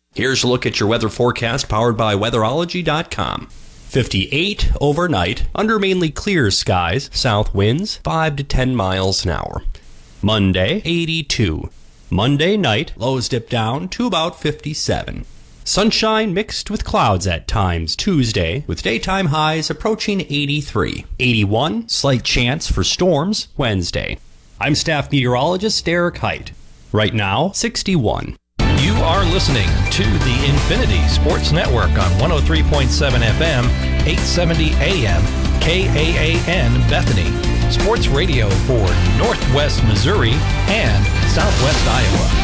Here's a look at your weather forecast powered by weatherology.com. 58 overnight, under mainly clear skies, south winds 5 to 10 miles an hour. Monday, 82. Monday night, lows dip down to about 57. Sunshine mixed with clouds at times Tuesday, with daytime highs approaching 83. 81, slight chance for storms Wednesday. I'm staff meteorologist Derek Height. Right now, 61. You are listening to the Infinity Sports Network on 103.7 FM, 870 AM, KAAN Bethany. Sports radio for Northwest Missouri and Southwest Iowa.